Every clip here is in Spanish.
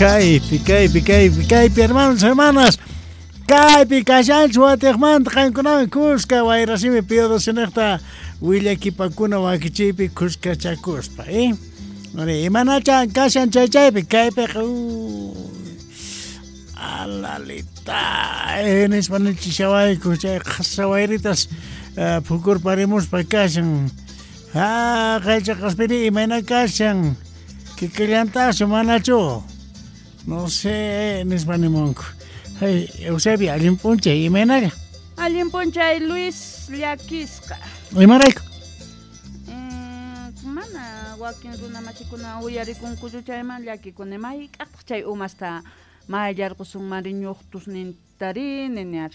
Kaypi, hermanos, hermanas. Kaypi, Kashanchu, Atejman, Hankunan, Kuska, Wairasimi, Piodo Senecta, Willia Kipakuna, Wakichipi, Kuska Chakuspa, Imanacha, Kashan Chaypi, Kaypi, Alalita, en español Chishawai, Kucha, Hasawairitas, Pukur Parimus, Pakashan, Kacha Kaspiri, Imana Kashan, Kikilianta, Sumanacho. No sé, en español. Hey, Eusebio, ¿alguien punche? ¿Y menaga? ¿Alguien punche? Luis Llaquisca. ¿Y maraico? Mana, Joaquín Runa Machicuna, Uyari con Cuchuchayman, Llaqui con Emay, Chay Umasta, Mayar Kusung Mariño, tus Nintarin, Nenar.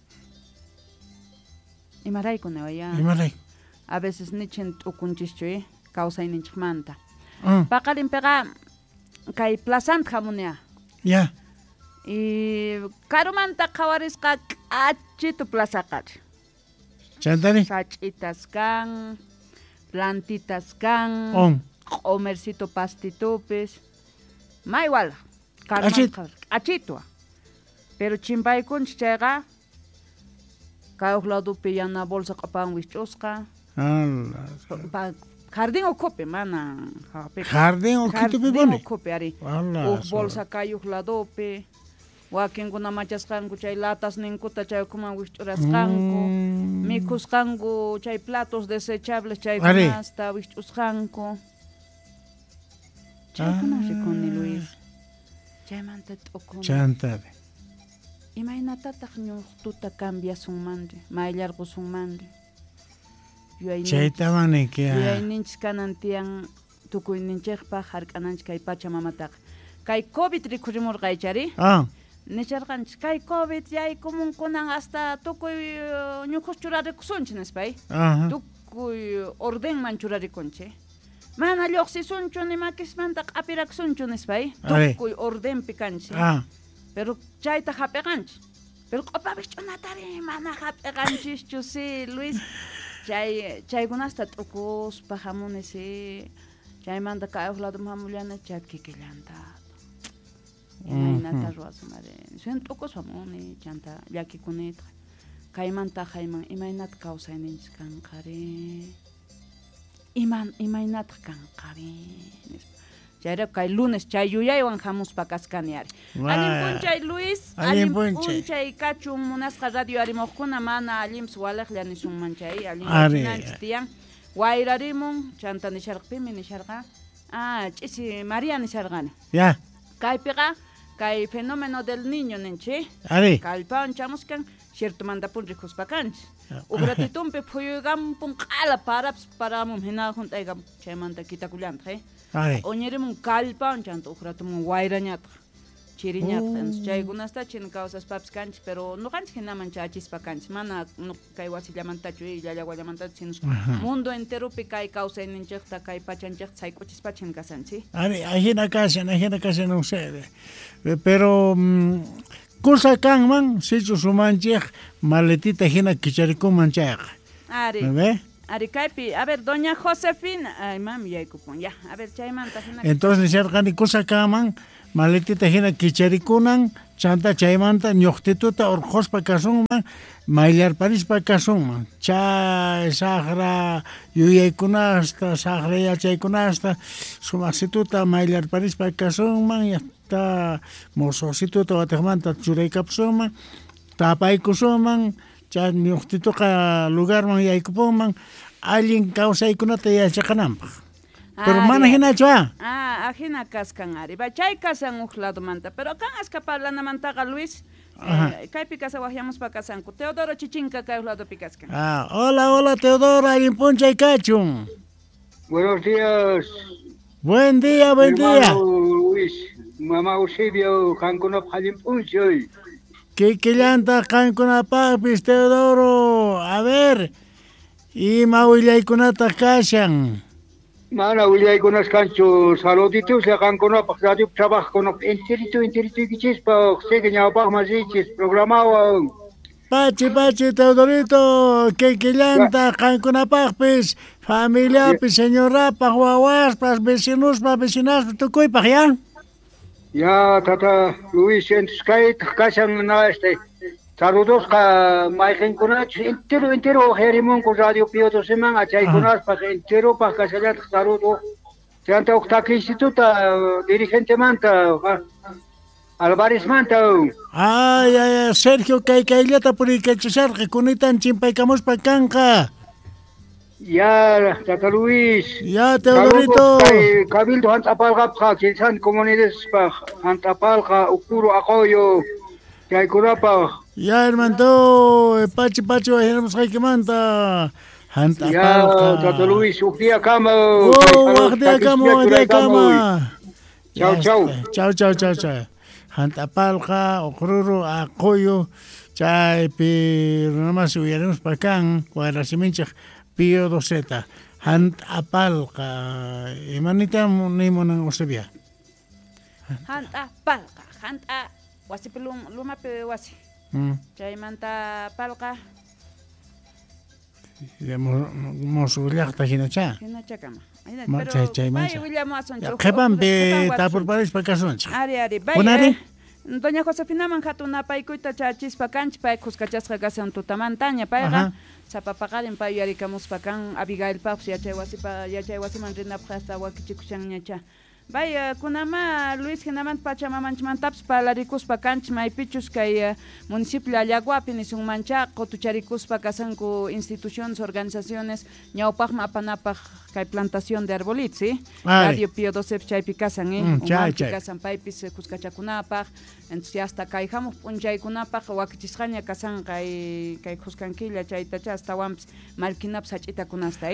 ¿Y maraico, Nevaya? ¿Y maraico? A veces Nichen Ukunchiche, causa en Inchmanta. Pacarin pega. Kay plasant jamunia. Ya. Y karumanta kawarisqa achito plasaqar. Chantani. Sachitas kan, plantitas kan, comercito pastitupes. Ma igual. Achito. Pero chimbay kun chega. Kay lado pillana bolsa kapan wichosqa. Jardín ocupe, mana. Jardín ocupe, ari. Bolsa cayuk ladope. Wakin kuna machaskanku chay latas ninkuta chay kuma wichuraskanku. Mikuskanku chay platos desechables chay kunasta wichuskanku. Chay kuna rikuni Luis. Chay manta tokuni. Chantade. Imaynatatak ñuqtuta cambiasunmanri, mayllarqusunmanri. Chaytamani que ninchis kanantian tukuy ninchikpa hark'ananchis kay pachamamataqa kay COVID rikurimurqaychari nicharqanchis kay COVID yaykumunkunan hasta tukuy ñuqus churarikusunchis nispay tukuy ordenman churarikunchis mana lluqsisunchu nimakismanta q'apirakusunchu nispay tukuy ordenpi kanchis pero chayta hap'iqanchis pero q'upapis ch'unatari mana hap'iqanchischu sí Luis. Chaykunasta t'ukuspa hamunisi chaymanta kayuq lado hamullana chakikillanta imaynata ruwasumari suen t'ukuspa hamuni chanta llakikunita kaymanta hayman imaynata kawsayninchis kanqari imaynata kanqari chayra kay lunes chay yuyaywan hamuspa kasqani ari allin punchay Luis allin punchay kachun munasqa radio arimuqkuna mana allimpis walaqlla nisunman chay allin hinanchis tiyan wayrarimun chanta nisharqpimi nisharqa ch'isi María nisharqani ya kaypiqa kay fenómeno del niño ninchi kallpawan chamuskan ciertumantapun rikuspa kanchis ugratitumpi phuyuygampun q'ala paraps paramun hina hunt'ayqa chaymanta kitakullantaq oñerimun kallpawan chanta ugratumun wayrañataq chiriñataq chaykunasta chin kawsaspapas kanchis pero nuqanchis hinaman chachispa kanchis mana kay wasillamantachu llallawallamantachu sinus mundo enteropi kay kawsayninchikta kay pachanchikta sayk'uchispa chin kasanchis ajina kashan usted pero kusa kanman sichu sumanchik maletita hina kicharikuman chayqa Ari kaypi, a ver, doña Josefina, ay mami yaykupun, ya, a ver, chaymanta hina. Entonces nisharqani kusa kaman maletita hina kicharikunan chanta chaymanta ñuqtituta urquspa kasunman mayllarparispa kasunman chay saqra yuyaykunasta saqra yachaykunasta sumaqsituta mayllarparispa kasunman yasta mososituta watiqmanta churaykapsunman tapaykusunman chay ñuqtituqa lugarman yaykupunman allin kawsaykunata yachaqananpaq pero mana hinachu ajina kaskan ari chay kasan uq ladomanta pero kan aska parlanamantaqa Luis kaypi kasawaqllamuspa kasanku Teodoro Chichinka kay ladopi kaskan hola Teodoro allin punchay kachun buenos días buen día Luis mamá Eusebio kankunap allin punchay Kikillanta kankunapaqpis Teodoro a ver ima willaykunata kashan mana willaykunas kanchu saluditos kankunapaq radio trabajkunap enterito kichispa ustedes ñawpaq masichis programawan pachi Teodorito kikillanta kankunapaqpis familiapis señorapaq wawaspas vecinaspas tukuypaq ya Ya, tata Luis, entonces casan na saludos ka Maiken Kunach, entero Jerimon con Radio Pío de Semana, Chay Kunas, para entero para casallar saludo. Se anta octaki instituta dirigente manta Álvarez manta. Ay, Sergio, kailata por el cachar, que kunitan chimpaicamos pa canca. Ya, tata Luis. Ya, Teodorito. Cabildo Antapalga, San Comunidades, Antapalga, Ukuro, Akoyo, Yaikurapa. Ya, hermano, Pacho, éramos que manta. Antapalga. Ya, tata Luis, Ukdia Cama. Ukdia Cama. Chao. Antapalga, Ukuro, Akoyo, Chay, pero nada más hubiéramos para acá, Guadalajara. Pío Doseta, Hant Apalca, Imanita Nimo ng Osebia. Hant Apalca, wasi pelum lumape wasi. Chay manta Apalca. Mosuliak ta hinacha. Hinacha kama. Pero chay mancha. William Watson. Kepan be ta por paris pa kasoncha. Ari. Bonari. Doña Josefina manjatuna paikuita chachis pakanch pa kuskachasqa gasan tutamantaña paiga. Sapapaqarin pa yarikamus pakan Abigail Paps yachay wasi manrina hasta wakichikushan ñacha. Vaya kunama Luis Genaman Pachamamanchmantaps palarikus pakanch maypichus kay municipio Allaguapi nisun mancha qotucharikus pakasanku instituciones organizaciones ñawpaqma apanapaq kay plantación de arbolito, ¿sí? Radio Pío 12 chaypi kasan, kasan paypis kuskachakunapaq, entonces ya hasta kay hamuq p'unchaykunapaq wakichisqaña kasan kay qusqankilla chaytacha hasta wamps malkinapas hach'itakunasta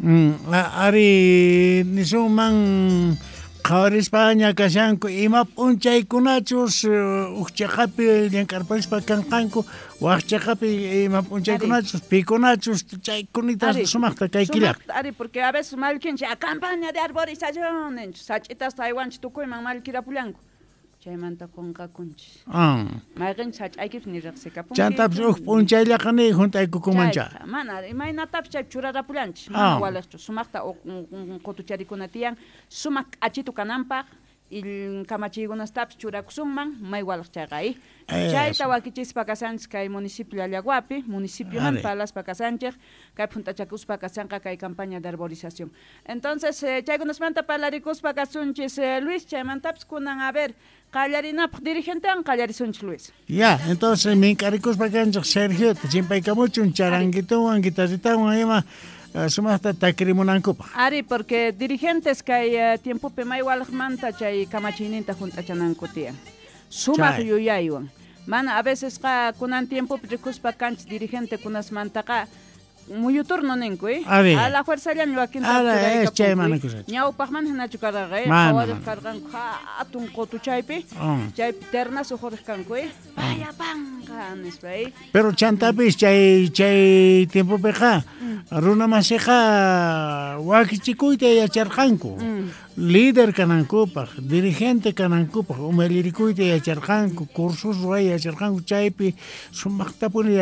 Ari nisunman Ahora España kasanku ima p'unchaykunachus uqchaqapi llankarparispa kanqanku waqchaqapi ima p'unchaykunachus pikunachus chaykunitas sumaqta kaykilla. Ari porque a veces malkinchi a campaña de arborización sach'itas Taiwanchi tukuyman malkirapullanku. Chaymanta qunqakunchis. Mayqin sach'aykipis ni riqsikapunki. Chantapas uq p'unchayllaqani hunt'aykukumancha. Mana imaynatapas chay churarapullanchis. Mana waliqchu sumaqta qutucharikuna tiyan sumaq achitu kananpaq il kamachiykunastapas churakusunman may waliqchayqa chayta wakichispa kasanchis kay municipio Allaguapi, municipioman palaspa kasanchik, kay punt'achakuspa kasanqa kay campaña de arborización. Entonces chaykunasmanta palarikuspa kasunchis Luis chaymantapas kunan a ver qallarinapaq dirigente qallarisunchis Luis. Ya, entonces minqarikuspa kanchik Sergio chimpaykamuchun charanguituwan guitarritawan ima sumaqta takrimunankupa. Ari porque dirigentes kay tiempopi may walaqmanta chay kamachiyninta hunt'achananku tiyan. Sumaq yuyaywan. Mana a veces kunan tiempopi rikuspa kanchis dirigente kunasmantaqa muyuturno ninku, a la fuerza ya ñuakin ñawpaqman hinachu karaqay qawariq karqanku hatun qutuchaypi chaypi ternas uquriq kanku vaya panqa nispa pero chantapis chay tiempopiqa runa masiqa wakichikuyta yacharqanku líder kanankupaq dirigente kanankupaq umalirikuyta yacharqanku cursos ruray yacharqanku chaypi sumaqtapuni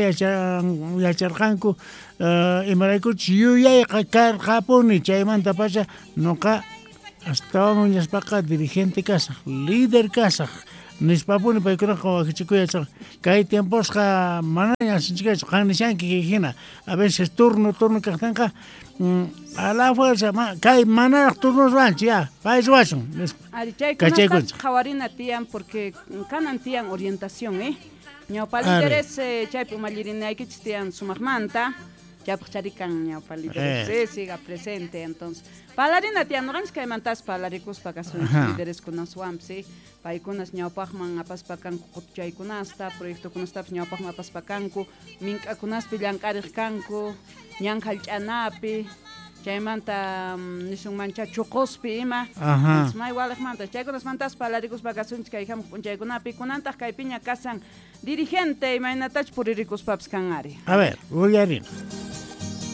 yacharqanku imaraykuchus yuyayqa karqapuni chaymanta pacha nuqa astawan ñaspaqa dirigente kasaq líder kasaq nispapuni paykunaqa wakichikuyachaq kay tiemposqa manaña sinchikaychu qannishanki hina a veces turno kaqtanqa a la fuerza kay manaraq turnos ranchi ya país wachun kachaykunas qawarina tiyan porque kanan tiyan orientación ñawpa líderes chaypi umallirinaykichis tiyan sumaqmanta chaypaq charikan ñawpa líderes siga presente entonces palarina tiyan nuqanchis kaymantas palarikuspa kasunchis líderes kunaswanpi paykunas ñawpaqman apaspa kanku qutuchaykunasta proyectokunastapas ñawpaqman apaspa kanku mink'akunaspi llank'ariq kanku ñan hallch'anapi chaymanta nisunmancha chuquspi ima may waliqmanta chaykunasmantas palarikuspa kasunchis kay hamuq p'unchaykunapi kunantaq kaypiña kasan dirigente imaynatach puririkuspapas kan ari. A ver, voy a ir.